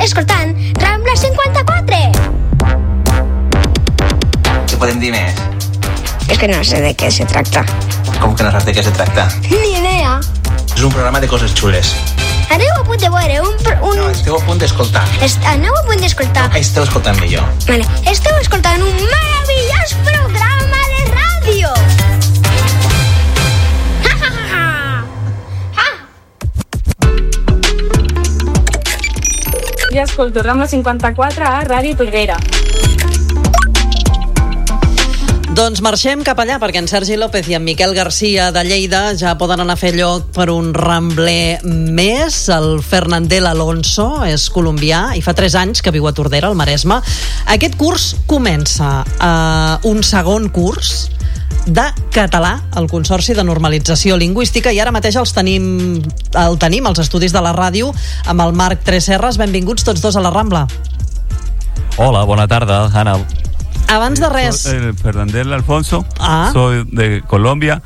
escoltant Rambla 54. Què podem dir més? És que no sé de què se tracta. Com que no saps de què se tracta? Ni idea. És un programa de coses xules. Aneu a punt de veure No, esteu a punt d'escoltar. Aneu a punt d'escoltar. Esteu escoltant millor. Vale, esteu escoltant un meravellós programa de ràdio. Jo escolto Rambla 54 a Ràdio Tordera. Doncs marxem cap allà, perquè en Sergi López i en Miquel Garcia de Lleida ja poden anar a fer lloc per un rambler més. El Fernandel Alonso és colombià i fa 3 anys que viu a Tordera, al Maresme. Aquest curs comença un segon curs de català al Consorci de Normalització Lingüística i ara mateix el tenim als estudis de la ràdio amb el Marc Tresserras. Benvinguts tots dos a la Rambla. Hola, bona tarda, Anna. Abans de res... Soy Fernandel Alfonso, soy de Colombia.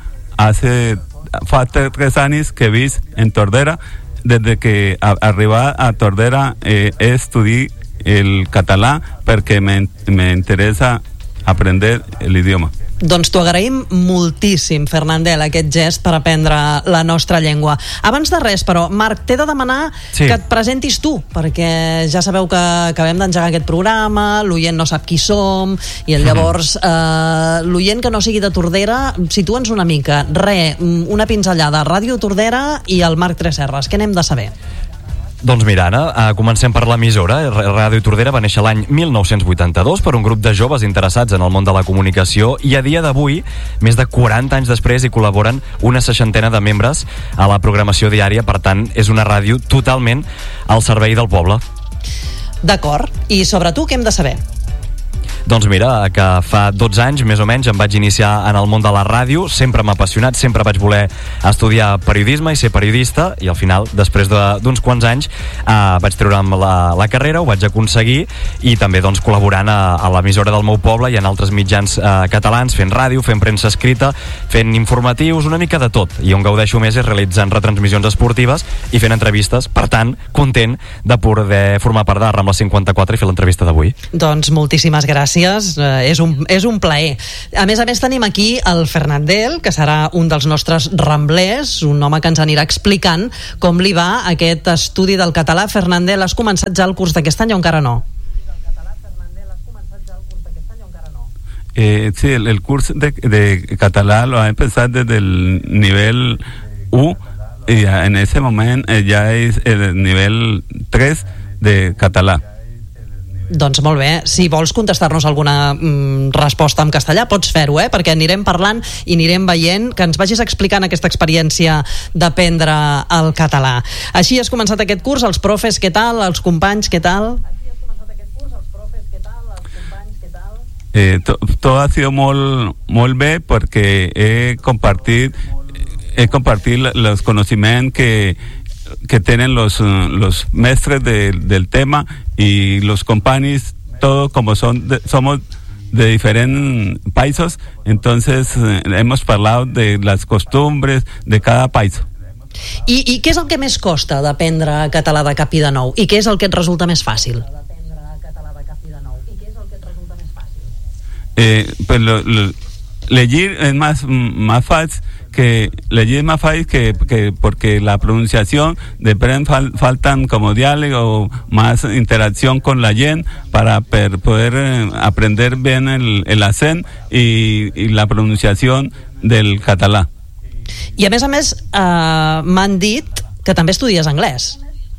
Fa 3 años que vis en Tordera. Desde que arriba a Tordera estudié el català perquè me interesa aprender el idioma. Doncs t'ho agraïm moltíssim, Fernandel, aquest gest per aprendre la nostra llengua. Abans de res, però, Marc, t'he de demanar que et presentis tu, perquè ja sabeu que acabem d'engegar aquest programa, l'oient no sap qui som, i llavors l'oient que no sigui de Tordera, situa'ns una mica. Una pinzellada, Ràdio Tordera i el Marc Tresserras. Què n'hem de saber? Doncs mira, Anna, comencem per l'emissora. Ràdio Tordera va néixer l'any 1982 per un grup de joves interessats en el món de la comunicació i a dia d'avui, més de 40 anys després, hi col·laboren una 60ena de membres a la programació diària. Per tant, és una ràdio totalment al servei del poble. D'acord. I sobre tu què hem de saber? Doncs mira, que fa 12 anys, més o menys, em vaig iniciar en el món de la ràdio. Sempre m'ha apassionat, sempre vaig voler estudiar periodisme i ser periodista, i al final, després d'uns quants anys, vaig treure'm la carrera, ho vaig aconseguir, i també doncs, col·laborant a l'emissora del meu poble i en altres mitjans catalans, fent ràdio, fent premsa escrita, fent informatius, una mica de tot. I on gaudeixo més és realitzant retransmissions esportives i fent entrevistes. Per tant, content de poder formar part de Rambla 54 i fer l'entrevista d'avui. Doncs moltíssimes gràcies. És un plaer. A més tenim aquí el Fernandel, que serà un dels nostres ramblers, un home que ens anirà explicant com li va aquest estudi del català. Fernandel, has començat ja el curs d'aquest any o encara no? Sí, el curso de català lo ha empezado desde el nivel U y en ese momento ya es el nivel 3 de català. Doncs molt bé, si vols contestar-nos alguna resposta en castellà pots fer-ho, perquè anirem parlant i anirem veient, que ens vagis explicant aquesta experiència d'aprendre el català. Així has començat aquest curs, els profes què tal, els companys què tal? Todo ha sido molt bé perquè he compartit los conocimientos que tienen los mestres del tema y los compañeros, todos como somos de diferentes países, entonces hemos hablado de las costumbres de cada país. I què és el que més costa d'aprendre català de cap i de nou? I què és el que et resulta més fàcil? Pues leer es más fácil que leer más fácil que porque la pronunciación de faltan como diálogo, más interacción con la gente para poder aprender bien el acento y la pronunciación del català. I a més m'han dit que també estudies anglès.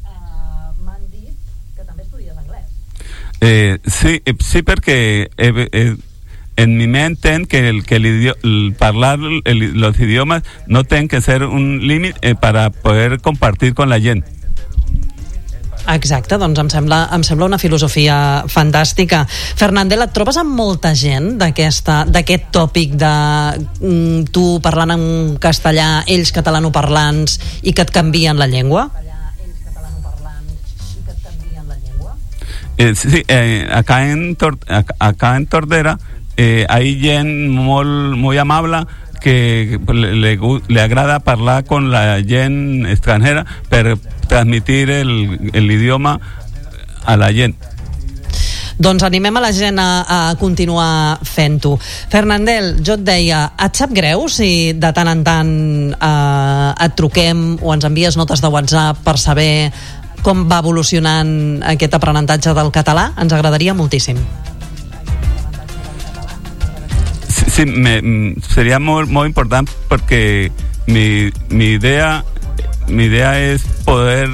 Sí, perquè en mi mente que hablar los idiomas no tienen que ser un límite para poder compartir con la gent. Exacte, doncs em sembla una filosofia fantàstica. Fernandel, et trobes amb molta gent d'aquest tòpic de tu parlant en castellà, ells catalanoparlants, i que et canvien la llengua? Sí, acá en Tordera hay gent muy amable que le agrada hablar con la gent extranjera para transmitir el idioma a la gent. Doncs animem a la gent a continuar fent-ho. Fernandel, jo et deia, et sap greu si de tant en tant et truquem o ens envies notes de WhatsApp per saber com va evolucionant aquest aprenentatge del català? Ens agradaria moltíssim. Sí, sería muy importante porque mi idea es poder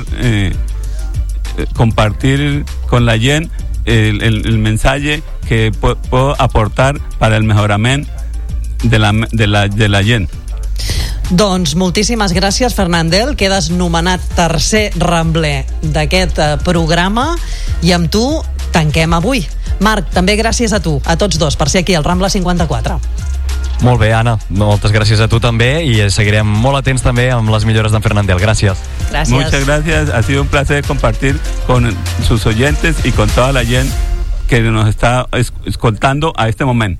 compartir con la gent el mensaje que puedo aportar para el mejoramiento de la gent. Doncs moltíssimes gràcies, Fernandel. Quedes nomenat tercer rambler d'aquest programa i amb tu tanquem avui. Marc, també gràcies a tu, a tots dos, per ser aquí al Rambla 54. Molt bé, Anna, moltes gràcies a tu també i seguirem molt atents també amb les millores d'en Fernandel. Gràcies. Gracias. Muchas gracias, ha sido un placer compartir con sus oyentes y con toda la gente que nos está escoltando a este momento.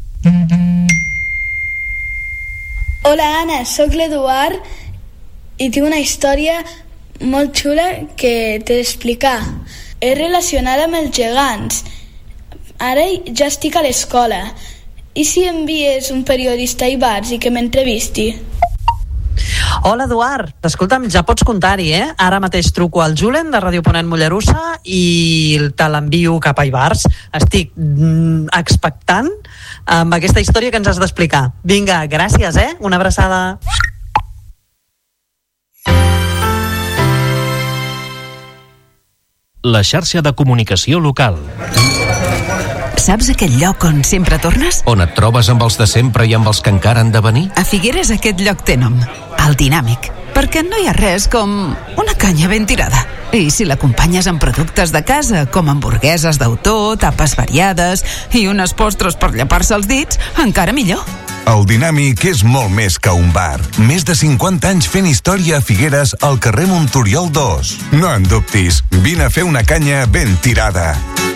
Hola Anna, sóc l'Eduard i tinc una història molt xula que t'he d'explicar. És relacionada amb els gegants. Ara ja estic a l'escola. I si envies un periodista a Ibars i que m'entrevisti? Hola, Eduard. Escolta'm, ja pots comptar-hi, eh? Ara mateix truco al Julen de Ràdio Ponent Mollerussa i te l'envio cap a Ibars. Estic expectant amb aquesta història que ens has d'explicar. Vinga, gràcies, eh? Una abraçada. La xarxa de comunicació local. Saps aquell lloc on sempre tornes? On et trobes amb els de sempre i amb els que encara han de venir? A Figueres aquest lloc té nom, el Dinàmic, perquè no hi ha res com una canya ben tirada. I si l'acompanyes amb productes de casa, com hamburgueses d'autor, tapes variades i unes postres per llepar-se els dits, encara millor. El Dinàmic és molt més que un bar. Més de 50 anys fent història a Figueres al carrer Montoriol 2. No en dubtis, vine a fer una canya ben tirada.